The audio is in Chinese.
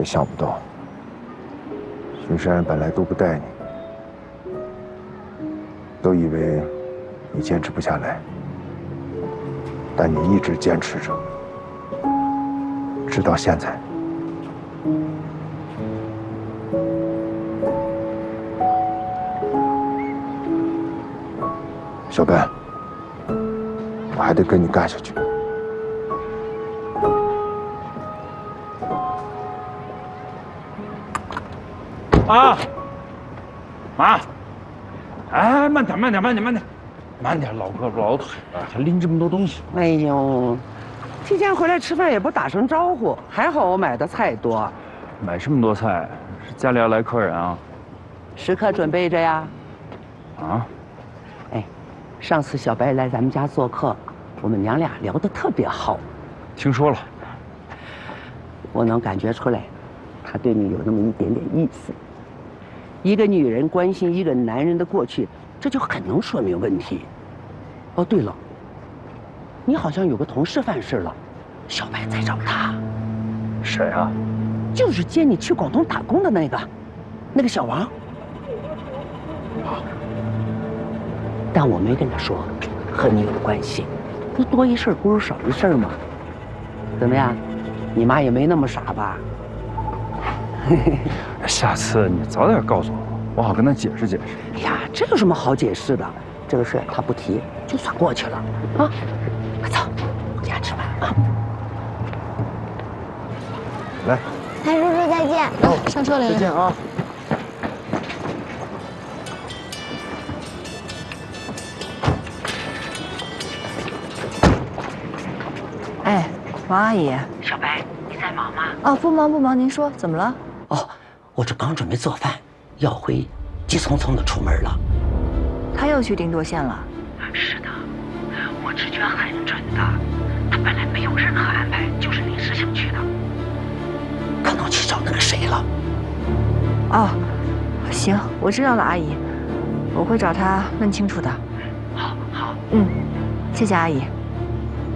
想不到，巡山本来都不带你，都以为你坚持不下来，但你一直坚持着，直到现在。小白，我还得跟你干下去。 啊！妈！哎，慢点，慢点，慢点，慢点，慢点，老胳膊老腿了，还拎这么多东西。 哎呦，提前回来吃饭也不打声招呼，还好我买的菜多。 买这么多菜，是家里要来客人啊？ 时刻准备着呀。 啊？ 哎，上次小白来咱们家做客，我们娘俩聊得特别好。 听说了。 我能感觉出来，他对你有那么一点点意思。一个女人关心一个男人的过去，这就很能说明问题。哦，对了，你好像有个同事犯事了，小白在找他。 谁啊？ 就是接你去广东打工的那个小王。但我没跟他说和你有关系，那多一事不如少一事嘛。怎么样，你妈也没那么傻吧？ 下次你早点告诉我，我好跟他解释解释。 哎呀，这有什么好解释的？这个事他不提，就算过去了啊。快走，回家吃饭啊。 来， 谭叔叔再见。 上车了。 再见啊。 哎，王阿姨。 小白，你在忙吗？ 哦，不忙不忙，您说怎么了？ 哦，我这刚准备做饭，耀辉急匆匆的出门了。 他又去定多县了？ 是的，我直觉很准的。他本来没有任何安排，就是临时想去的。可能去找那个谁了。 哦，行，我知道了，阿姨，我会找他问清楚的。 好， 谢谢阿姨。